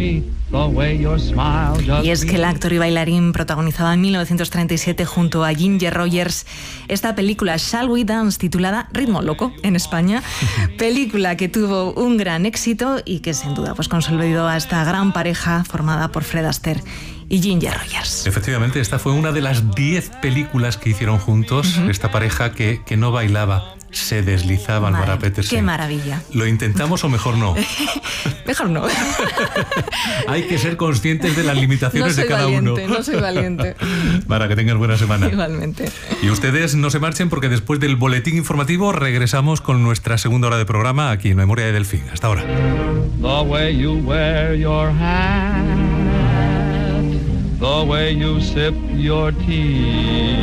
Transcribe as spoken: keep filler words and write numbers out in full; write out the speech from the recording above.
Y es que el actor y bailarín protagonizaba en mil novecientos treinta y siete junto a Ginger Rogers esta película Shall We Dance, titulada Ritmo Loco en España, película que tuvo un gran éxito y que sin duda pues consolidó a esta gran pareja formada por Fred Astaire y Ginger Rogers. Efectivamente, esta fue una de las diez películas que hicieron juntos, uh-huh. esta pareja que, que no bailaba, se deslizaba al Mara Petersen. ¡Qué maravilla! ¿Lo intentamos o mejor no? Mejor no. Hay que ser conscientes de las limitaciones no soy de cada valiente, uno. No soy valiente. Para que tengas buena semana. Igualmente. Y ustedes no se marchen porque después del boletín informativo regresamos con nuestra segunda hora de programa aquí en Memoria de Delfín. Hasta ahora. The way you wear your hat, the way you sip your tea.